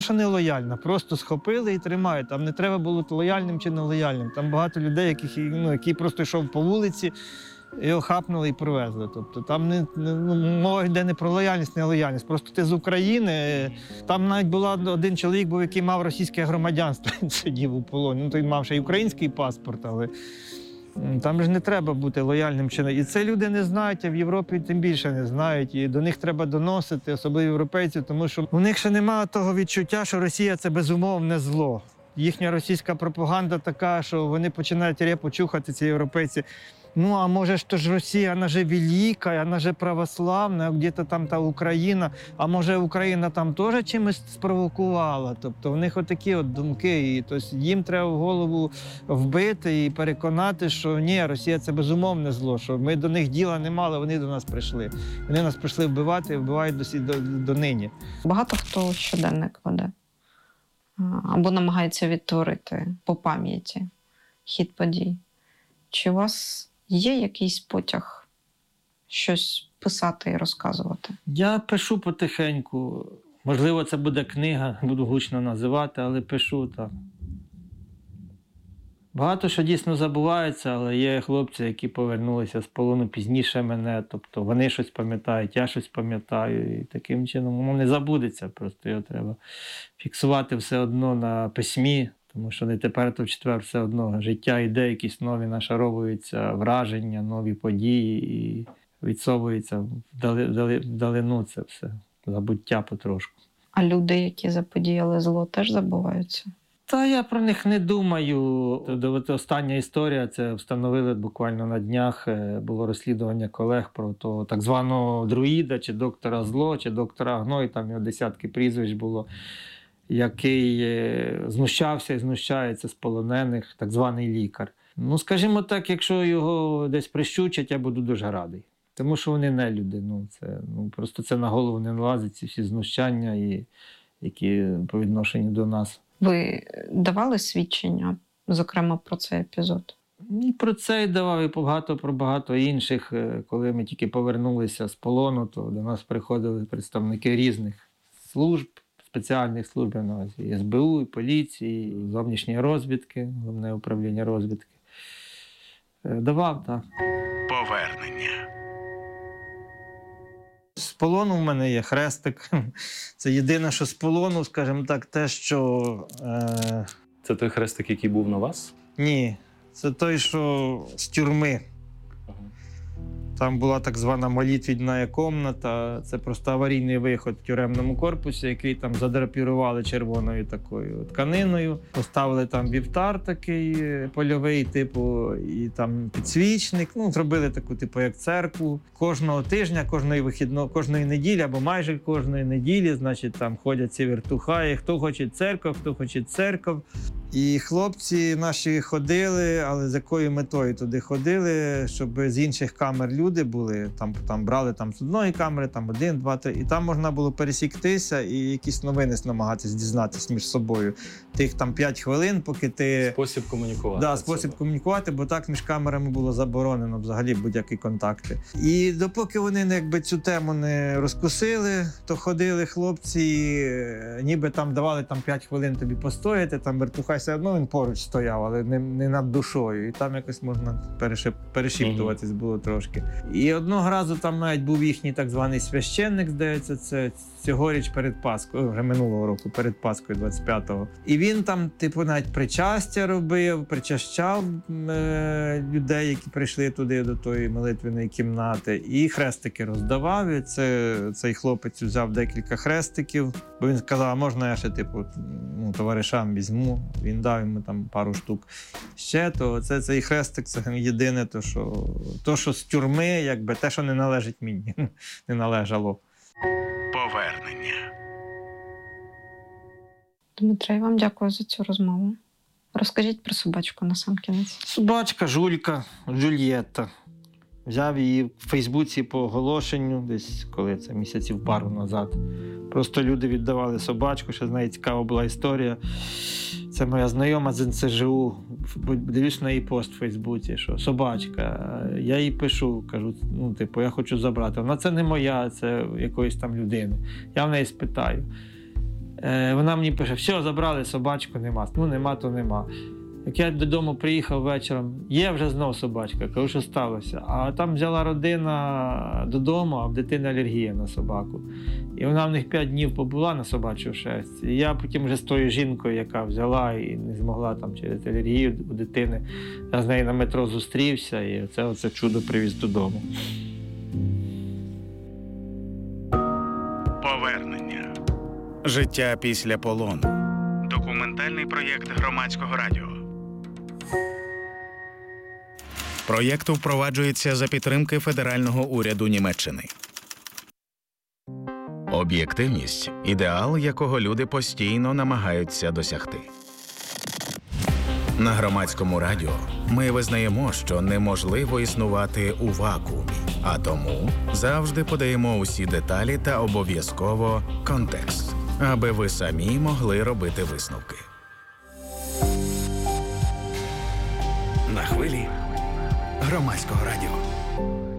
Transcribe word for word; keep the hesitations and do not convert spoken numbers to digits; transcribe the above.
Що не лояльна, просто схопили і тримають. Там не треба було лояльним чи нелояльним. Там багато людей, яких, ну, які просто йшов по вулиці, його хапнули і привезли. Тобто там не, не, ну, мова йде не про лояльність, не лояльність. Просто ти з України. Там навіть була один чоловік, був, який мав російське громадянство, він сидів у полоні. Ну, той мав ще й український паспорт, але там ж не треба бути лояльним. І це люди не знають, а в Європі тим більше не знають. І до них треба доносити, особливо європейців, тому що у них ще немає того відчуття, що Росія – це безумовне зло. Їхня російська пропаганда така, що вони починають репу чухати, ці європейці. Ну, а може ж то ж Росія, вона же велика, вона же православна, а где-то там та Україна, а може Україна там теж чимось спровокувала. Тобто в них отакі от думки, і тобто, їм треба в голову вбити і переконати, що ні, Росія – це безумовне зло, що ми до них діла не мали, вони до нас прийшли. Вони нас прийшли вбивати і вбивають до, до, до нині. Багато хто щоденник веде або намагається відтворити по пам'яті хід подій. Чи у вас є якийсь потяг щось писати і розказувати? Я пишу потихеньку. Можливо, це буде книга, буду гучно називати, але пишу так. Багато що дійсно забувається, але є хлопці, які повернулися з полону пізніше мене. Тобто вони щось пам'ятають, я щось пам'ятаю. І таким чином воно не забудеться. Просто його треба фіксувати все одно на письмі. Тому що не тепер, то в четвер все одно життя йде, якісь нові нашаровуються враження, нові події і відсовується вдалину це все, забуття потрошку. А люди, які заподіяли зло, теж забуваються? Та я про них не думаю. Остання історія, це встановили буквально на днях, було розслідування колег про того так званого друїда, чи доктора Зло, чи доктора Гной, там його десятки прізвищ було, який знущався і знущається з полонених, так званий лікар. Ну, скажімо так, якщо його десь прищучать, я буду дуже радий. Тому що вони не люди. Ну, це, ну, просто це на голову не налазить, ці всі знущання, і, які по відношенню до нас. Ви давали свідчення, зокрема, про цей епізод? І про це й давав, і багато про багато інших. Коли ми тільки повернулися з полону, то до нас приходили представники різних служб, спеціальних служб, і ес бе у, і поліції, і зовнішньої розвідки, Головне управління розвідки. Давав, так. Повернення. З полону в мене є хрестик. Це єдине, що з полону, скажімо так, те, що... Е... Це той хрестик, який був на вас? Ні, це той, що з тюрми. Там була так звана молитвенна кімната. Це просто аварійний виход в тюремному корпусі, який там задрапірували червоною такою тканиною. Поставили там вівтар такий польовий, типу, і там підсвічник. Ну, зробили таку, типу, як церкву. Кожного тижня, кожної вихідного, кожної неділі, або майже кожної неділі, значить, там ходять ці вертухаї. Хто хоче церкву, хто хоче церкву. І хлопці наші ходили, але з якою метою туди ходили, щоб з інших камер люди були, там, там брали там, з одної камери, там один, два, три, і там можна було пересіктися і якісь новини намагатись дізнатися між собою. Тих там п'ять хвилин, поки ти... Спосіб комунікувати. Да, спосіб комунікувати, бо так між камерами було заборонено взагалі будь-які контакти. І допоки вони якби цю тему не розкусили, то ходили хлопці, ніби там давали там п'ять хвилин тобі постояти, там вертухай все одно він поруч стояв, але не, не над душою. І там якось можна перешеп... перешіптуватись mm-hmm. було трошки. І одного разу там навіть був їхній так званий священник, здається, це цьогоріч перед Паскою, вже минулого року, перед Паскою двадцять п'ятого. І він там, типу, навіть причастя робив, причащав е- людей, які прийшли туди до тої молитвеної кімнати, і хрестики роздавав. І це, цей хлопець взяв декілька хрестиків, бо він сказав, а можна я ще, типу, ну, товаришам візьму. Він дав йому там пару штук ще, то це цей хрестик, це єдине, то, що, то, що з тюрми, якби те, що не належить мені, не належало. Повернення. Дмитре, я вам дякую за цю розмову. Розкажіть про собачку на сам кінець. Собачка Жулька, Джульєтта. Взяв її в Фейсбуці по оголошенню, десь коли це місяців пару назад. Просто люди віддавали собачку, ще з неї цікава була історія. Це моя знайома з ен це же у. Дивлюсь на її пост в Фейсбуці, що собачка. Я їй пишу, кажу, ну, типу, я хочу забрати. Вона це не моя, це якоїсь там людини. Я в неї спитаю. Е, Вона мені пише: все, забрали собачку, нема. Ну, нема, то нема. Як я додому приїхав вечором, є вже знов собачка, кажу, що сталося. А там взяла родина додому, а в дитини алергія на собаку. І вона в них п'ять днів побула на собачу шерсть. І я потім вже з тою жінкою, яка взяла і не змогла там через алергію у дитини, я з нею на метро зустрівся, і це оце чудо привіз додому. Повернення. Життя після полону. Документальний проєкт Громадського радіо. Проєкт впроваджується за підтримки федерального уряду Німеччини. Об'єктивність – ідеал, якого люди постійно намагаються досягти. На Громадському радіо ми визнаємо, що неможливо існувати у вакуумі, а тому завжди подаємо усі деталі та обов'язково контекст, аби ви самі могли робити висновки. На хвилі Громадського радіо.